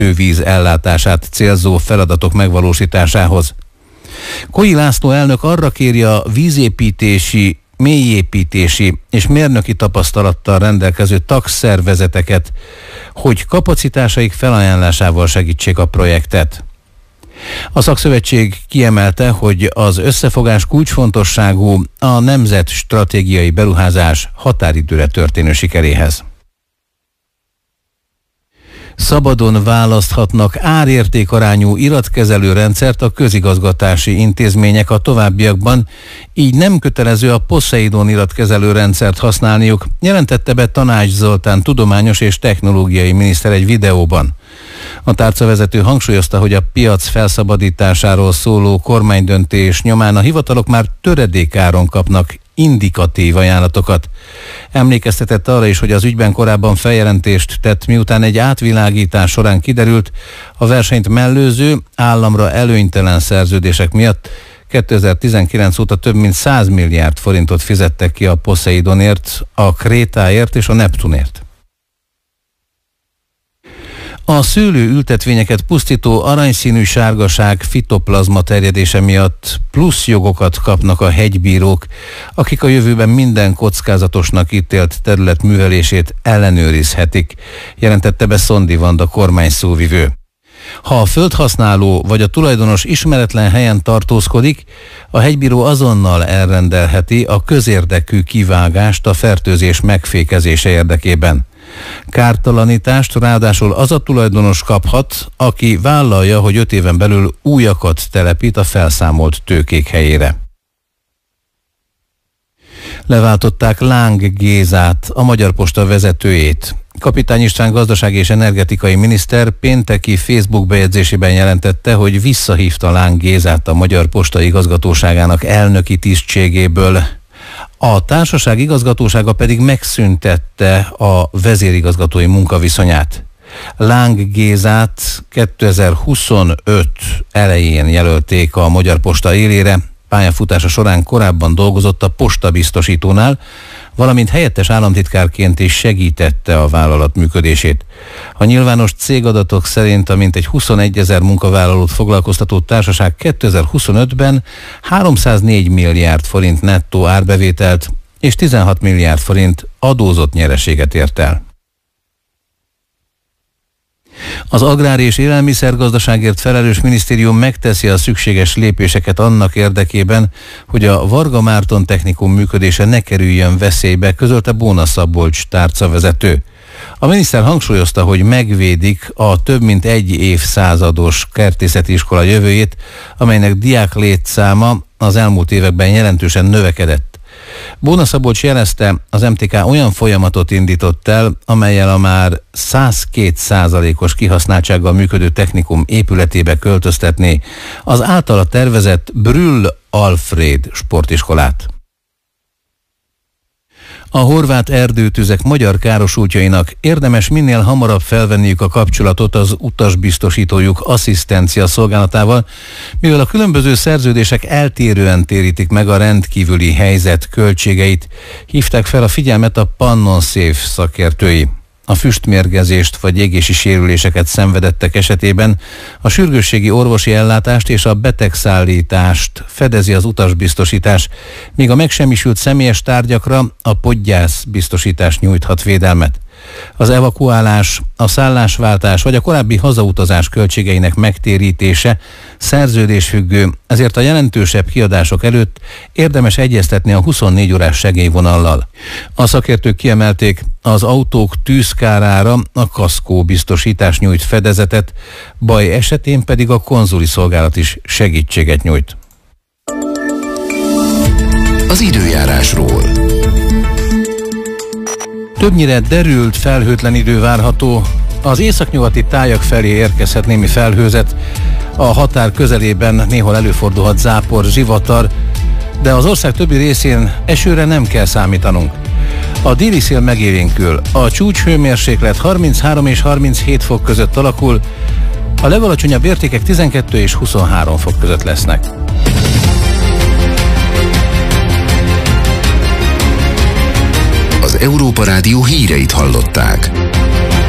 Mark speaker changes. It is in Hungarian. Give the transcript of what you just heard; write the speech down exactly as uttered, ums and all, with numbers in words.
Speaker 1: víz ellátását célzó feladatok megvalósításához. Koi László elnök arra kéri a vízépítési, mélyépítési és mérnöki tapasztalattal rendelkező tagszervezeteket, hogy kapacitásaik felajánlásával segítsék a projektet. A szakszövetség kiemelte, hogy az összefogás kulcsfontosságú a nemzet stratégiai beruházás határidőre történő sikeréhez. Szabadon választhatnak árértékarányú iratkezelő rendszert a közigazgatási intézmények a továbbiakban, így nem kötelező a Poseidon iratkezelő rendszert használniuk, jelentette be Tanács Zoltán tudományos és technológiai miniszter egy videóban. A tárcavezető hangsúlyozta, hogy a piac felszabadításáról szóló kormánydöntés nyomán a hivatalok már töredékáron kapnak indikatív ajánlatokat. Emlékeztetett arra is, hogy az ügyben korábban feljelentést tett, miután egy átvilágítás során kiderült, a versenyt mellőző, államra előnytelen szerződések miatt kétezer-tizenkilenc óta több mint száz milliárd forintot fizettek ki a Poseidonért, a Krétáért és a Neptunért. A szőlőültetvényeket pusztító aranyszínű sárgaság fitoplazma terjedése miatt plusz jogokat kapnak a hegybírók, akik a jövőben minden kockázatosnak ítélt terület művelését ellenőrizhetik, jelentette be Szondi Vanda kormányszóvivő. Ha a földhasználó vagy a tulajdonos ismeretlen helyen tartózkodik, a hegybíró azonnal elrendelheti a közérdekű kivágást a fertőzés megfékezése érdekében. Kártalanítást ráadásul az a tulajdonos kaphat, aki vállalja, hogy öt éven belül újakat telepít a felszámolt tőkék helyére. Leváltották Láng Gézát, a Magyar Posta vezetőjét. Kapitány István gazdasági és energetikai miniszter pénteki Facebook bejegyzésében jelentette, hogy visszahívta Láng Gézát a Magyar Posta igazgatóságának elnöki tisztségéből. A társaság igazgatósága pedig megszüntette a vezérigazgatói munkaviszonyát. Láng Gézát kétezer-huszonöt elején jelölték a Magyar Posta élére, pályafutása során korábban dolgozott a postabiztosítónál, valamint helyettes államtitkárként is segítette a vállalat működését. A nyilvános cégadatok szerint a mintegy huszonegyezer munkavállalót foglalkoztató társaság kétezer-huszonötben háromszáznégy milliárd forint nettó árbevételt és tizenhat milliárd forint adózott nyereséget ért el. Az Agrár- és Élelmiszergazdaságért felelős minisztérium megteszi a szükséges lépéseket annak érdekében, hogy a Varga Márton Technikum működése ne kerüljön veszélybe, közölte Bóna Szabolcs tárcavezető. A miniszter hangsúlyozta, hogy megvédik a több mint egy évszázados kertészeti iskola jövőjét, amelynek diák létszáma az elmúlt években jelentősen növekedett. Bóna Szabolcs jelezte, az em té ká olyan folyamatot indított el, amellyel a már száz két százalékos kihasználtsággal működő technikum épületébe költöztetné az általa tervezett Brühl Alfred sportiskolát. A horvát erdőtüzek magyar károsultjainak érdemes minél hamarabb felvenniük a kapcsolatot az utasbiztosítójuk asszisztencia szolgálatával, mivel a különböző szerződések eltérően térítik meg a rendkívüli helyzet költségeit, hívták fel a figyelmet a Pannon Safe szakértői. A füstmérgezést vagy égési sérüléseket szenvedettek esetében a sürgősségi orvosi ellátást és a betegszállítást fedezi az utasbiztosítás, míg a megsemmisült személyes tárgyakra a podgyászbiztosítás nyújthat védelmet. Az evakuálás, a szállásváltás vagy a korábbi hazautazás költségeinek megtérítése szerződésfüggő, ezért a jelentősebb kiadások előtt érdemes egyeztetni a huszonnégy órás segélyvonallal. A szakértők kiemelték, az autók tűzkárára a kaszkó biztosítás nyújt fedezetet, baj esetén pedig a konzuli szolgálat is segítséget nyújt.
Speaker 2: Az időjárásról.
Speaker 1: Többnyire derült, felhőtlen idő várható. Az északnyugati tájak felé érkezhet némi felhőzet. A határ közelében néhol előfordulhat zápor, zivatar, de az ország többi részén esőre nem kell számítanunk. A déli szél megélénkül. A csúcshőmérséklet harminchárom és harminchét fok között alakul, a legalacsonyabb értékek tizenkettő és huszonhárom fok között lesznek.
Speaker 2: Az Európa Rádió híreit hallották.